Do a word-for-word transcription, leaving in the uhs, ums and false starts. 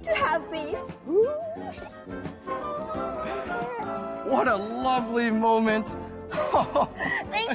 to have beef. What a lovely moment. Thank